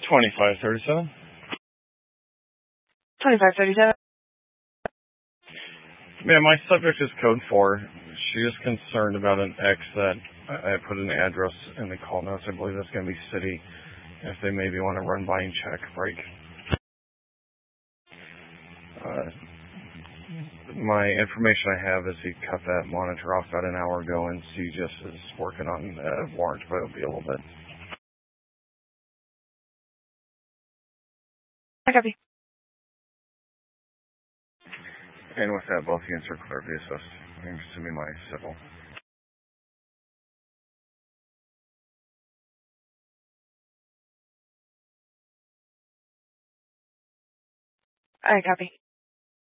2537. 2537. Yeah, my subject is code 4. She is concerned about an X that I put an address in the call notes. I believe that's going to be city. If they maybe want to run by and check break. My information I have is he cut that monitor off about an hour ago, and CGIS is working on a warrant, but it'll be a little bit. I copy. And with that, both units are clear via assist. And send me my civil. I copy.